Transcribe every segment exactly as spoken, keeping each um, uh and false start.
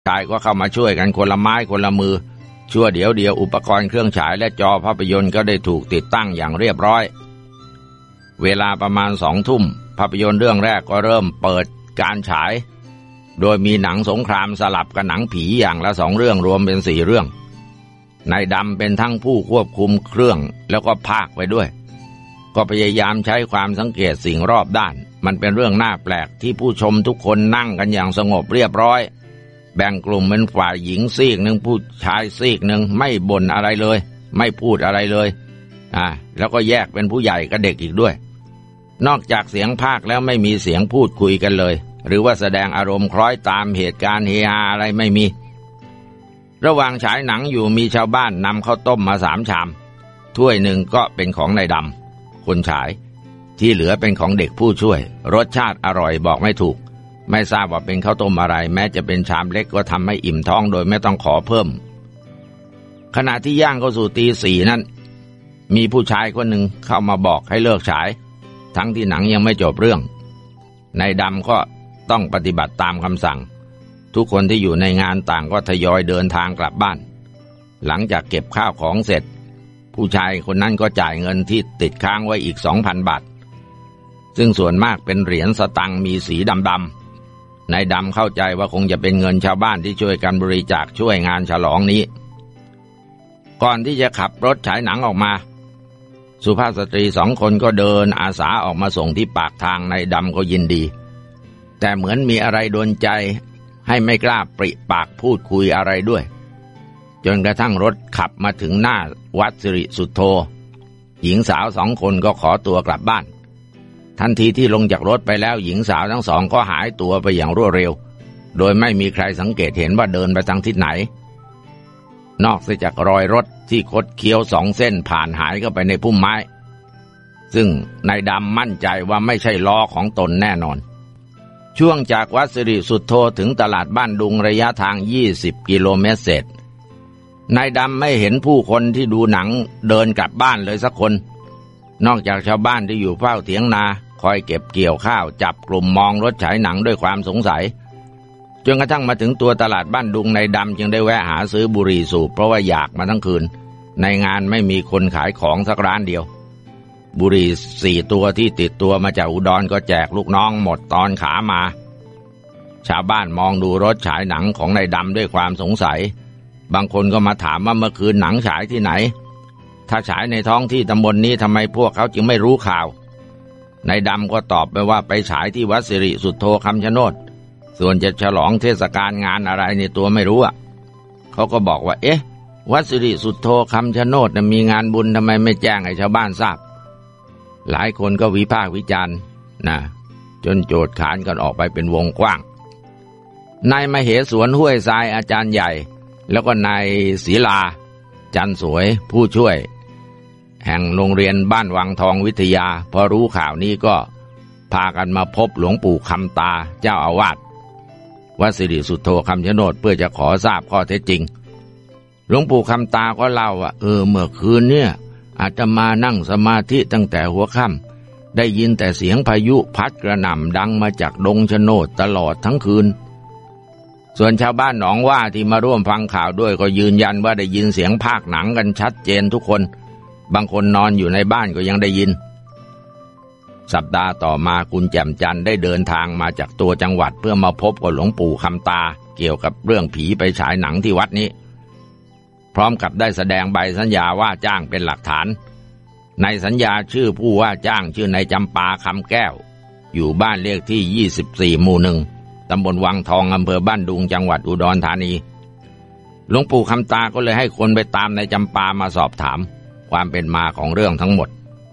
ชายก็เข้ามาช่วยกันคนละไม้คนละมือชั่วเดี๋ยวเดียวอุปกรณ์เครื่องฉายและจอภาพยนตร์ก็ได้ถูกติดตั้งอย่างเรียบร้อยเวลาประมาณสองทุ่มภาพยนตร์เรื่องแรกก็เริ่มเปิดการฉายโดยมีหนังสงครามสลับกับหนังผีอย่างละสองเรื่องรวมเป็นสี่เรื่องนายดำเป็นทั้งผู้ควบคุมเครื่องแล้วก็พากย์ไปด้วยก็พยายามใช้ความสังเกตสิ่งรอบด้านมันเป็นเรื่องน่าแปลกที่ผู้ชมทุกคนนั่งกันอย่างสงบเรียบร้อยแบ่งกลุ่มเป็นฝ่ายหญิงซีกหนึ่งผู้ชายซีกหนึ่งไม่บ่นอะไรเลยไม่พูดอะไรเลยอ่าแล้วก็แยกเป็นผู้ใหญ่กับเด็กอีกด้วยนอกจากเสียงพากย์แล้วไม่มีเสียงพูดคุยกันเลยหรือว่าแสดงอารมณ์คล้อยตามเหตุการณ์เฮฮาอะไรไม่มีระหว่างฉายหนังอยู่มีชาวบ้านนำข้าวต้มมาสามชามถ้วยหนึ่งก็เป็นของนายดำคนฉายที่เหลือเป็นของเด็กผู้ช่วยรสชาติอร่อยบอกไม่ถูกไม่ทราบว่าเป็นข้าวต้มอะไรแม้จะเป็นชามเล็กก็ทำให้อิ่มท้องโดยไม่ต้องขอเพิ่มขณะที่ย่างเข้าสู่ตีสี่นั้นมีผู้ชายคนหนึ่งเข้ามาบอกให้เลิกฉายทั้งที่หนังยังไม่จบเรื่องนายดำก็ต้องปฏิบัติตามคำสั่งทุกคนที่อยู่ในงานต่างก็ทยอยเดินทางกลับบ้านหลังจากเก็บข้าวของเสร็จผู้ชายคนนั้นก็จ่ายเงินที่ติดค้างไว้อีก สองพัน บาทซึ่งส่วนมากเป็นเหรียญสตังค์มีสีดำๆนายดำเข้าใจว่าคงจะเป็นเงินชาวบ้านที่ช่วยกันบริจาคช่วยงานฉลองนี้ก่อนที่จะขับรถฉายหนังออกมาสุภาพสตรีสองคนก็เดินอาสาออกมาส่งที่ปากทางนายดำก็ยินดีแต่เหมือนมีอะไรโดนใจให้ไม่กล้าปริปากพูดคุยอะไรด้วยจนกระทั่งรถขับมาถึงหน้าวัดสิริสุทโธหญิงสาวสองคนก็ขอตัวกลับบ้านทันทีที่ลงจากรถไปแล้วหญิงสาวทั้งสองก็หายตัวไปอย่างรวดเร็วโดยไม่มีใครสังเกตเห็นว่าเดินไปทางทิศไหนนอกจากรอยรถที่คดเคี้ยวสองเส้นผ่านหายเข้าไปในพุ่มไม้ซึ่งนายดำมั่นใจว่าไม่ใช่ล้อของตนแน่นอนช่วงจากวัดสิริสุทโธถึงตลาดบ้านดุงระยะทางยี่สิบกิโลเมตรเศษนายดำไม่เห็นผู้คนที่ดูหนังเดินกลับบ้านเลยสักคนนอกจากชาวบ้านที่อยู่เฝ้าเถียงนาคอยเก็บเกี่ยวข้าวจับกลุ่มมองรถฉายหนังด้วยความสงสัยจนกระทั่งมาถึงตัวตลาดบ้านดุงนายดำจึงได้แวะหาซื้อบุหรี่สูบเพราะว่าอยากมาทั้งคืนในงานไม่มีคนขายของสักร้านเดียวบุหรี่สี่ตัวที่ติดตัวมาจากอุดรก็แจกลูกน้องหมดตอนขามาชาวบ้านมองดูรถฉายหนังของนายดำด้วยความสงสัยบางคนก็มาถามว่าเมื่อคืนหนังฉายที่ไหนถ้าฉายในท้องที่ตำบล น, นี้ทำไมพวกเขาจึงไม่รู้ข่าวนายดำก็ตอบไปว่าไปฉายที่วัดสิริสุทโธคำชะโนดส่วนจะฉลองเทศกาลงานอะไรในตัวไม่รู้อ่ะเขาก็บอกว่าเอ๊ะวัดสิริสุทโธคำชะโนดมีงานบุญทำไมไม่แจ้งให้ชาวบ้านทราบหลายคนก็วิพากษ์วิจารณ์นะจนโจทย์ขานกันออกไปเป็นวงกว้างนายมเหสวนห้วยทรายอาจารย์ใหญ่แล้วก็นายศิลาจันสวยผู้ช่วยแห่งโรงเรียนบ้านวังทองวิทยาพอรู้ข่าวนี้ก็พากันมาพบหลวงปู่คำตาเจ้าอาวาสวัดสิริสุทโธคำชะโนดเพื่อจะขอทราบข้อเท็จจริงหลวงปู่คำตาก็เล่าว่าเออเมื่อคืนเนี่ยอาตมานั่งสมาธิตั้งแต่หัวค่ำได้ยินแต่เสียงพายุพัดกระหน่ำดังมาจากดงชะโนดตลอดทั้งคืนส่วนชาวบ้านหนองว่าที่มาร่วมฟังข่าวด้วยก็ยืนยันว่าได้ยินเสียงพากย์หนังกันชัดเจนทุกคนบางคนนอนอยู่ในบ้านก็ยังได้ยินสัปดาห์ต่อมาคุณแจ่มจันทร์ได้เดินทางมาจากตัวจังหวัดเพื่อมาพบกับหลวงปู่คำตาเกี่ยวกับเรื่องผีไปฉายหนังที่วัดนี้พร้อมกับได้แสดงใบสัญญาว่าจ้างเป็นหลักฐานในสัญญาชื่อผู้ว่าจ้างชื่อนายจำปาคำแก้วอยู่บ้านเลขที่ยี่สิบสี่หมู่หนึ่งตำบลวังทองอำเภอบ้านดุงจังหวัดอุดรธานีหลวงปู่คำตาก็เลยให้คนไปตามนายจำปามาสอบถามความเป็นมาของเรื่องทั้งหมด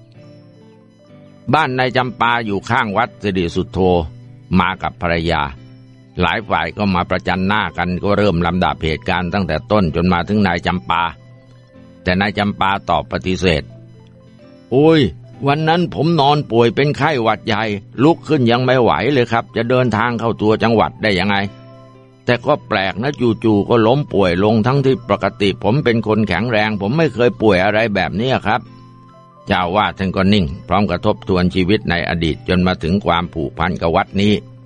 บ้านนายจำปาอยู่ข้างวัดสิริสุทโธมากับภรรยาหลายฝ่ายก็มาประจันหน้ากันก็เริ่มลำดับเหตุการณ์ตั้งแต่ต้นจนมาถึงนายจำปาแต่นายจำปาตอบปฏิเสธโอ้ยวันนั้นผมนอนป่วยเป็นไข้หวัดใหญ่ลุกขึ้นยังไม่ไหวเลยครับจะเดินทางเข้าตัวจังหวัดได้ยังไงแต่ก็แปลกนะจู่ๆก็ล้มป่วยลงทั้งที่ปกติผมเป็นคนแข็งแรงผมไม่เคยป่วยอะไรแบบนี้ครับเจ้าว่าท่านก็นิ่งพร้อมกับทบทวนชีวิตในอดีตจนมาถึงความผูกพันกับวัดนี้